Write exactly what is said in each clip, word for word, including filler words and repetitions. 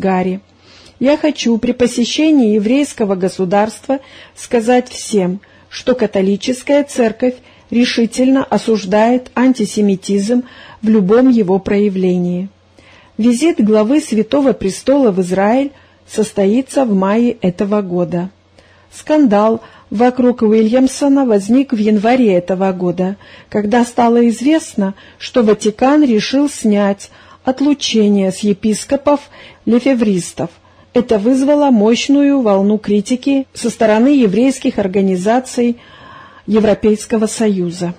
Гарри. Я хочу при посещении еврейского государства сказать всем, что католическая церковь решительно осуждает антисемитизм в любом его проявлении. Визит главы Святого Престола в Израиль состоится в мае этого года. Скандал вокруг Уильямсона возник в январе этого года, когда стало известно, что Ватикан решил снять отлучение с епископов-лефевристов. Это вызвало мощную волну критики со стороны еврейских организаций Европейского Союза.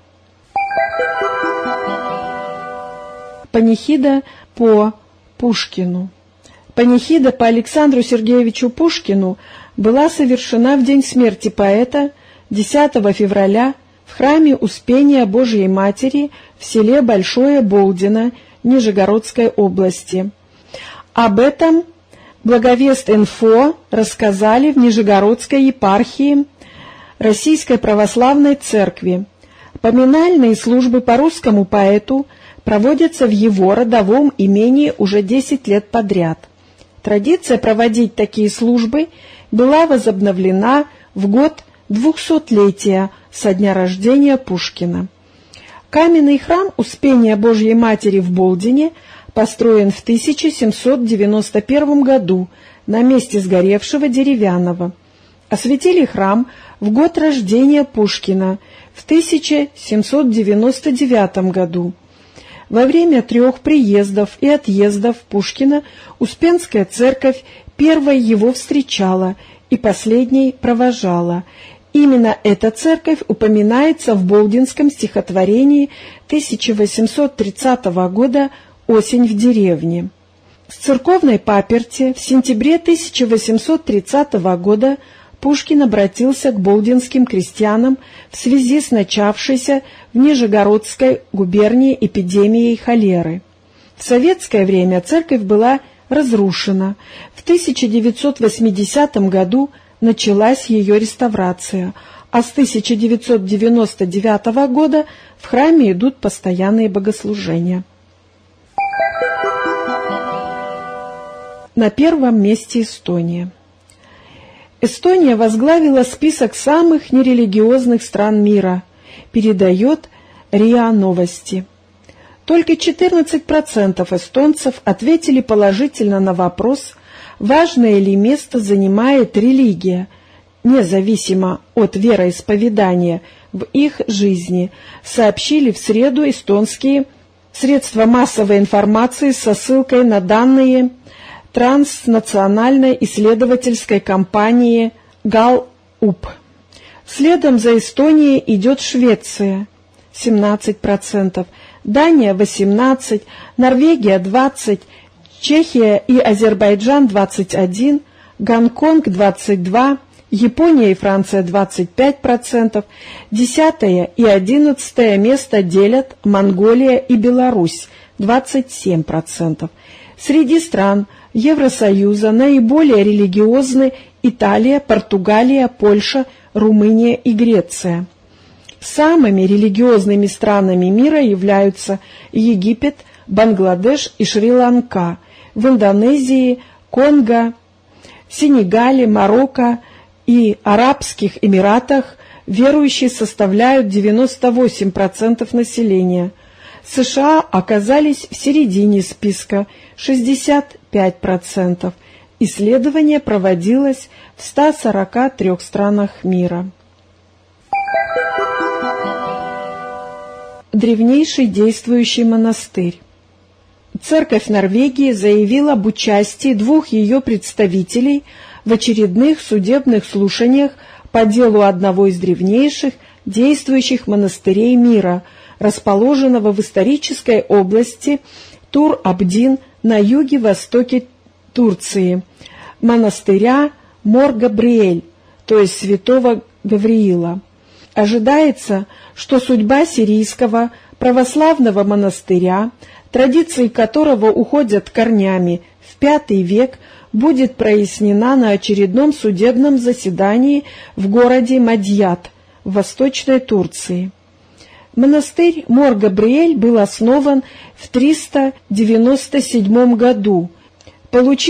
Панихида по Пушкину. Панихида по Александру Сергеевичу Пушкину была совершена в день смерти поэта десятого февраля в храме Успения Божией Матери в селе Большое Болдино Нижегородской области. Об этом Благовест.Инфо рассказали в Нижегородской епархии Российской Православной Церкви. Поминальные службы по русскому поэту проводятся в его родовом имении уже десять лет подряд. Традиция проводить такие службы была возобновлена в год двухсотлетия со дня рождения Пушкина. Каменный храм Успения Божьей Матери в Болдине построен в тысяча семьсот девяносто первом году на месте сгоревшего деревянного. Осветили храм в год рождения Пушкина в тысяча семьсот девяносто девятом году. Во время трех приездов и отъездов Пушкина Успенская церковь первой его встречала и последней провожала. Именно эта церковь упоминается в болдинском стихотворении тысяча восемьсот тридцатого года «Осень в деревне». С церковной паперти в сентябре тысяча восемьсот тридцатого года Пушкин обратился к болдинским крестьянам в связи с начавшейся в Нижегородской губернии эпидемией холеры. В советское время церковь была разрушена. В тысяча девятьсот восьмидесятом году началась ее реставрация, а с тысяча девятьсот девяносто девятого года в храме идут постоянные богослужения. На первом месте Эстония. Эстония возглавила список самых нерелигиозных стран мира, передает РИА Новости. Только четырнадцать процентов эстонцев ответили положительно на вопрос, важное ли место занимает религия, независимо от вероисповедания, в их жизни, сообщили в среду эстонские средства массовой информации со ссылкой на данные транснациональной исследовательской компании Галлуп. Следом за Эстонией идет Швеция – семнадцать процентов, Дания – восемнадцать процентов, Норвегия – двадцать процентов, Чехия и Азербайджан – двадцать один процент, Гонконг – двадцать два процента, Япония и Франция – двадцать пять процентов, десятое и одиннадцатое место делят Монголия и Беларусь – двадцать семь процентов. Среди стран Евросоюза наиболее религиозны Италия, Португалия, Польша, Румыния и Греция. Самыми религиозными странами мира являются Египет, Бангладеш и Шри-Ланка. В Индонезии, Конго, Сенегале, Марокко и Арабских Эмиратах верующие составляют девяносто восемь процентов населения. США оказались в середине списка – шестьдесят пять процентов. Исследование проводилось в ста сорока трёх странах мира. Древнейший действующий монастырь. Церковь Норвегии заявила об участии двух ее представителей в очередных судебных слушаниях по делу одного из древнейших действующих монастырей мира, расположенного в исторической области Тур-Абдин на юге-востоке Турции, монастыря Мор-Габриэль, то есть святого Гавриила. Ожидается, что судьба сирийского православного монастыря, традиции которого уходят корнями в пятый век, будет прояснена на очередном судебном заседании в городе Мадьят в Восточной Турции. Монастырь Мор-Габриэль был основан в триста девяносто седьмом году, получив